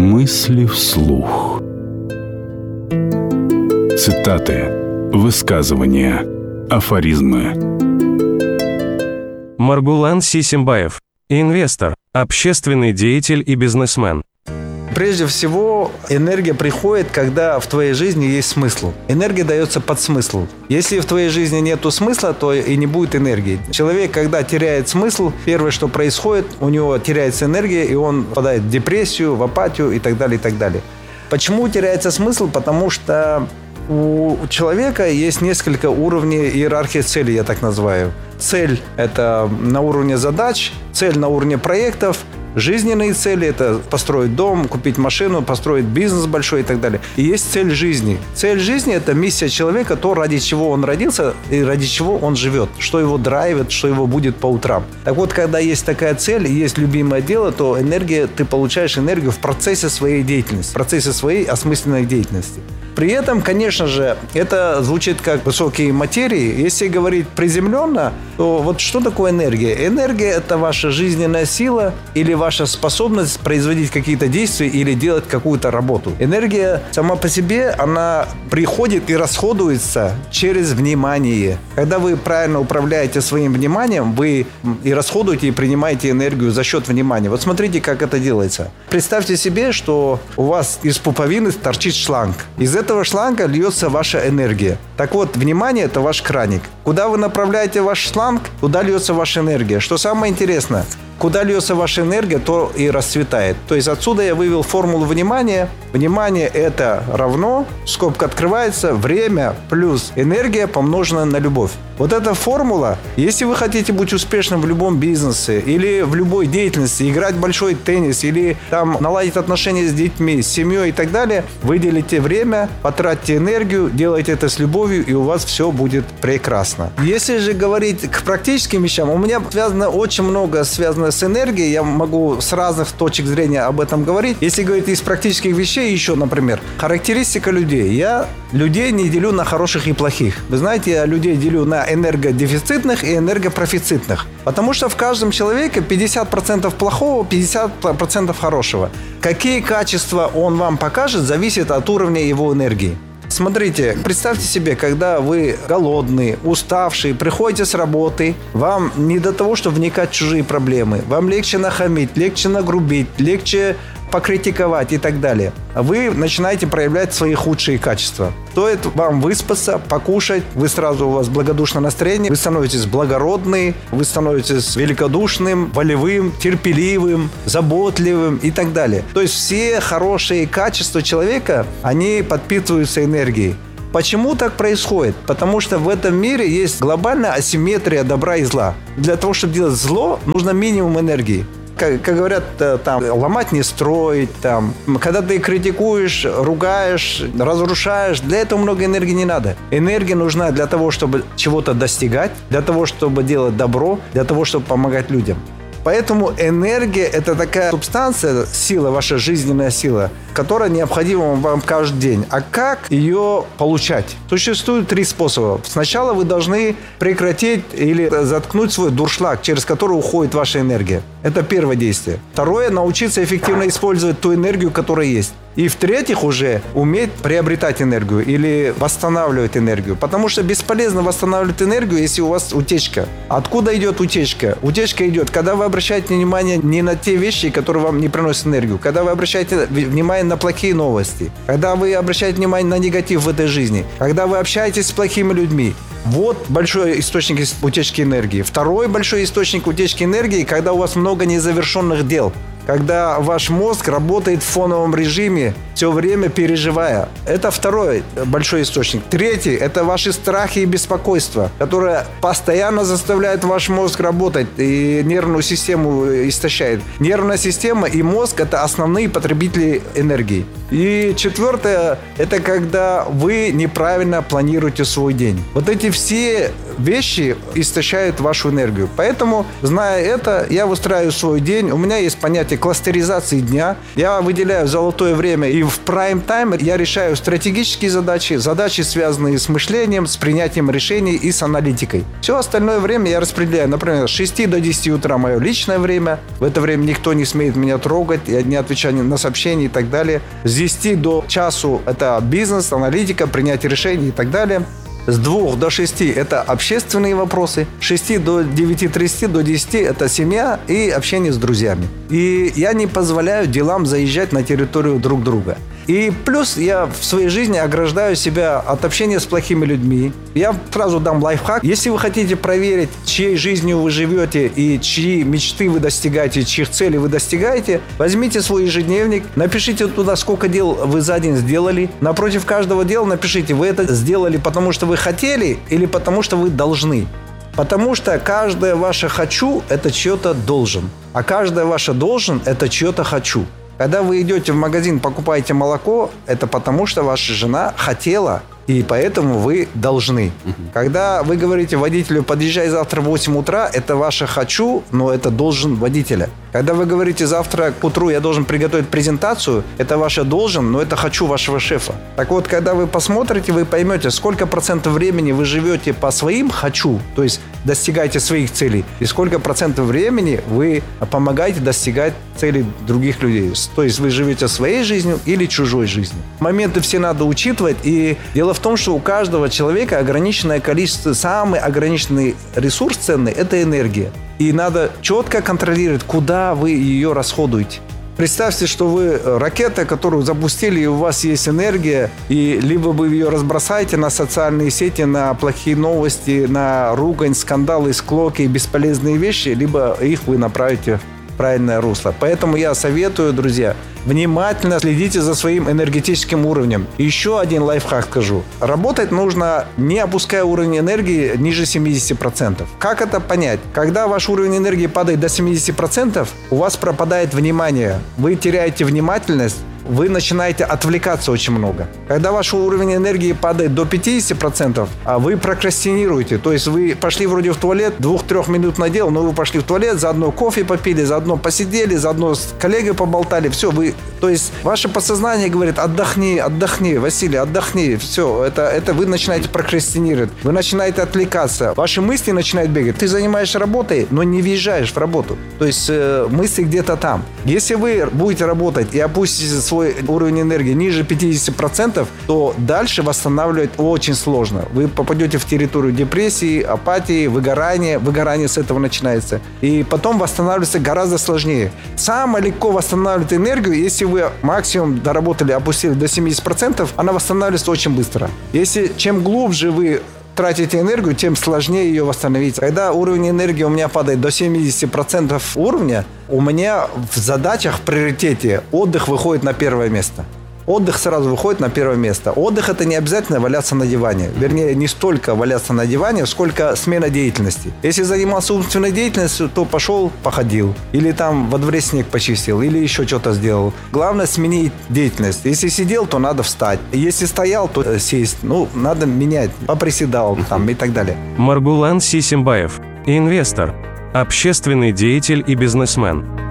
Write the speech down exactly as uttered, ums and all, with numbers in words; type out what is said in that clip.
Мысли вслух. Цитаты, высказывания, афоризмы. Маргулан Сисимбаев. Инвестор, общественный деятель и бизнесмен. Прежде всего, энергия приходит, когда в твоей жизни есть смысл. Энергия дается под смысл. Если в твоей жизни нету смысла, то и не будет энергии. Человек, когда теряет смысл, первое, что происходит, у него теряется энергия, и он впадает в депрессию, в апатию и так далее, и так далее. Почему теряется смысл? Потому что у человека есть несколько уровней иерархии целей, я так называю. Цель – это на уровне задач, цель на уровне проектов. Жизненные цели – это построить дом, купить машину, построить бизнес большой и так далее. И есть цель жизни. Цель жизни – это миссия человека, то, ради чего он родился и ради чего он живет, что его драйвит, что его будет по утрам. Так вот, когда есть такая цель и есть любимое дело, то энергия, ты получаешь энергию в процессе своей деятельности, в процессе своей осмысленной деятельности. При этом, конечно же, это звучит как высокие материи. Если говорить приземленно, то вот что такое энергия? Энергия – это ваша жизненная сила или ваша способность производить какие-то действия или делать какую-то работу. Энергия сама по себе, она приходит и расходуется через внимание. Когда вы правильно управляете своим вниманием, вы и расходуете, и принимаете энергию за счет внимания. Вот смотрите, как это делается. Представьте себе, что у вас из пуповины торчит шланг. Из этого шланга льется ваша энергия. Так вот, внимание – это ваш краник. Куда вы направляете ваш шланг, туда льется ваша энергия. Что самое интересное, куда льется ваша энергия, то и расцветает. То есть отсюда я вывел формулу внимания. Внимание – это равно, скобка открывается, время плюс энергия, помноженная на любовь. Вот эта формула, если вы хотите быть успешным в любом бизнесе или в любой деятельности, играть в большой теннис или там наладить отношения с детьми, с семьей и так далее, выделите время, потратьте энергию, делайте это с любовью, и у вас все будет прекрасно. Если же говорить к практическим вещам, у меня связано очень много связано с энергией, я могу с разных точек зрения об этом говорить. Если говорить из практических вещей, еще, например, характеристика людей. Я людей не делю на хороших и плохих. Вы знаете, я людей делю на энергодефицитных и энергопрофицитных. Потому что в каждом человеке пятьдесят процентов плохого, пятьдесят процентов хорошего. Какие качества он вам покажет, зависит от уровня его энергии. Смотрите, представьте себе, когда вы голодные, уставшие, приходите с работы, вам не до того, чтобы вникать в чужие проблемы. Вам легче нахамить, легче нагрубить, легче покритиковать и так далее. Вы начинаете проявлять свои худшие качества. Стоит вам выспаться, покушать, вы сразу, у вас благодушное настроение, вы становитесь благородны, вы становитесь великодушным, волевым, терпеливым, заботливым и так далее. То есть все хорошие качества человека, они подпитываются энергией. Почему так происходит? Потому что в этом мире есть глобальная асимметрия добра и зла. Для того, чтобы делать зло, нужно минимум энергии. Как, как говорят, там, ломать не строить, там, когда ты критикуешь, ругаешь, разрушаешь, для этого много энергии не надо. Энергия нужна для того, чтобы чего-то достигать, для того, чтобы делать добро, для того, чтобы помогать людям. Поэтому энергия – это такая субстанция, сила, ваша жизненная сила, которая необходима вам каждый день. А как ее получать? Существует три способа. Сначала вы должны прекратить или заткнуть свой дуршлаг, через который уходит ваша энергия. Это первое действие. Второе – научиться эффективно использовать ту энергию, которая есть. И в-третьих, уже уметь приобретать энергию или восстанавливать энергию. Потому что бесполезно восстанавливать энергию, если у вас утечка. Откуда идет утечка? Утечка идет, когда вы обращаете внимание не на те вещи, которые вам не приносят энергию. Когда вы обращаете внимание на плохие новости. Когда вы обращаете внимание на негатив в этой жизни. Когда вы общаетесь с плохими людьми. Вот большой источник утечки энергии. Второй большой источник утечки энергии, когда у вас много незавершенных дел. Когда ваш мозг работает в фоновом режиме, все время переживая. Это второй большой источник. Третий – это ваши страхи и беспокойства, которые постоянно заставляют ваш мозг работать и нервную систему истощает. Нервная система и мозг – это основные потребители энергии. И четвертое – это когда вы неправильно планируете свой день. Вот эти все вещи истощают вашу энергию. Поэтому, зная это, я выстраиваю свой день. У меня есть понятие кластеризации дня. Я выделяю золотое время, и в прайм-тайм я решаю стратегические задачи, задачи, связанные с мышлением, с принятием решений и с аналитикой. Все остальное время я распределяю. Например, с шести до десяти утра мое личное время. В это время никто не смеет меня трогать, я не отвечаю на сообщения и так далее. С десяти до часу это бизнес, аналитика, принятие решений и так далее. С двух до шести это общественные вопросы. С шести до девяти тридцати, до десяти это семья и общение с друзьями. И я не позволяю делам заезжать на территорию друг друга. И плюс я в своей жизни ограждаю себя от общения с плохими людьми. Я сразу дам лайфхак. Если вы хотите проверить, чьей жизнью вы живете и чьи мечты вы достигаете, чьих целей вы достигаете, возьмите свой ежедневник, напишите туда, сколько дел вы за день сделали. Напротив каждого дела напишите, вы это сделали потому, что вы хотели или потому, что вы должны. Потому что каждое ваше «хочу» – это чье-то «должен». А каждое ваше «должен» – это чье-то «хочу». Когда вы идете в магазин, покупаете молоко, это потому, что ваша жена хотела, и поэтому вы должны. Uh-huh. Когда вы говорите водителю, подъезжай завтра в восемь утра, это ваше «хочу», но это должен водителя. Когда вы говорите, завтра к утру я должен приготовить презентацию, это ваше «должен», но это «хочу» вашего шефа. Так вот, когда вы посмотрите, вы поймете, сколько процентов времени вы живете по своим «хочу», то есть достигаете своих целей, и сколько процентов времени вы помогаете достигать целей других людей. То есть вы живете своей жизнью или чужой жизнью. Моменты все надо учитывать, и дело в том, что у каждого человека ограниченное количество, самый ограниченный ресурс ценный – это энергия. И надо четко контролировать, куда вы ее расходуете. Представьте, что вы ракета, которую запустили, и у вас есть энергия, и либо вы ее разбросаете на социальные сети, на плохие новости, на ругань, скандалы, склоки и бесполезные вещи, либо их вы направите в правильное русло. Поэтому я советую, друзья, внимательно следите за своим энергетическим уровнем. И еще один лайфхак скажу. Работать нужно, не опуская уровень энергии ниже семидесяти процентов. Как это понять? Когда ваш уровень энергии падает до семидесяти процентов, у вас пропадает внимание. Вы теряете внимательность, вы начинаете отвлекаться очень много. Когда ваш уровень энергии падает до пятидесяти процентов, а вы прокрастинируете. То есть вы пошли вроде в туалет, двух-трех минут на дело, но вы пошли в туалет, заодно кофе попили, заодно посидели, заодно с коллегой поболтали. Все, вы... То есть ваше подсознание говорит: отдохни, отдохни, Василий, отдохни. Все, это, это вы начинаете прокрастинировать. Вы начинаете отвлекаться. Ваши мысли начинают бегать. Ты занимаешься работой, но не въезжаешь в работу. То есть э, мысли где-то там. Если вы будете работать и опустите свой уровень энергии ниже пятидесяти процентов, то дальше восстанавливать очень сложно. Вы попадете в территорию депрессии, апатии, выгорания. Выгорание с этого начинается. И потом восстанавливаться гораздо сложнее. Самое легко восстанавливать энергию, если вы максимум доработали, опустили до семидесяти процентов, она восстанавливается очень быстро. Если чем глубже вы тратите энергию, тем сложнее ее восстановить. Когда уровень энергии у меня падает до семидесяти процентов уровня, у меня в задачах в приоритете отдых выходит на первое место. Отдых сразу выходит на первое место. Отдых – это не обязательно валяться на диване. Вернее, не столько валяться на диване, сколько смена деятельности. Если занимался умственной деятельностью, то пошел, походил. Или там во дворе снег почистил, или еще что-то сделал. Главное – сменить деятельность. Если сидел, то надо встать. Если стоял, то сесть. Ну, надо менять. Поприседал там и так далее. Маргулан Сисимбаев. Инвестор. Общественный деятель и бизнесмен.